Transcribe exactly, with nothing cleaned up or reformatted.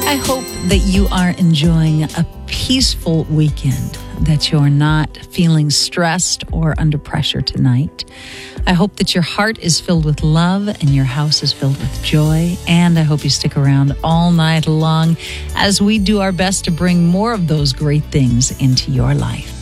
I hope that you are enjoying a peaceful weekend, that you're not feeling stressed or under pressure tonight. I hope that your heart is filled with love and your house is filled with joy. And I hope you stick around all night long as we do our best to bring more of those great things into your life.